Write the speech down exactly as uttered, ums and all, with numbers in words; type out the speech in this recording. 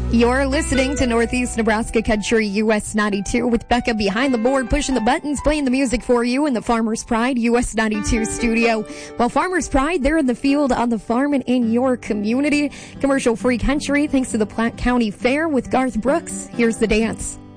You're listening to Northeast Nebraska Country U S ninety-two with Becca behind the board, pushing the buttons, playing the music for you in the Farmers Pride U S ninety-two studio. While Farmers Pride, they're in the field on the farm and in your community. Commercial-free country thanks to the Platte County Fair with Garth Brooks. Here's the dance.